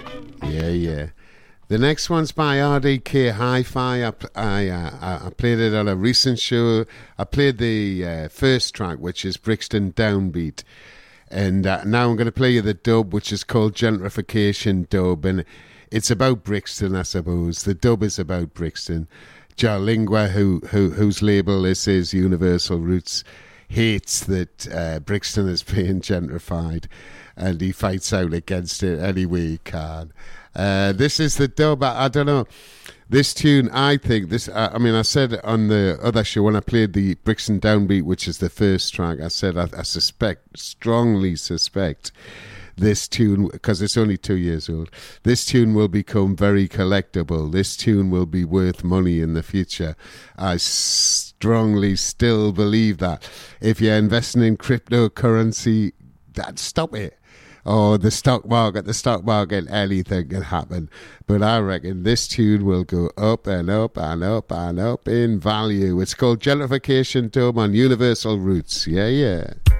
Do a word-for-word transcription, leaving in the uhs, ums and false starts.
Yeah, yeah. The next one's by R D K Hi-Fi. I, I, uh, I played it on a recent show. I played the uh, first track, which is Brixton Downbeat. And uh, now I'm going to play you the dub, which is called Gentrification Dub. And it's about Brixton, I suppose. The dub is about Brixton. Jarlingua, who, who, whose label this is, Universal Roots, hates that uh, Brixton is being gentrified. And he fights out against it any way he can. Uh, this is the dub. I, I don't know. This tune, I think, this. I, I mean, I said on the other show when I played the Brixton Downbeat, which is the first track, I said I, I suspect, strongly suspect, this tune, because it's only two years old, this tune will become very collectible. This tune will be worth money in the future. I strongly still believe that. If you're investing in cryptocurrency, that stop it. Or the stock market, the stock market, anything can happen. But I reckon this tune will go up and up and up and up in value. It's called Gentrification Dub on Universal Roots. Yeah, yeah.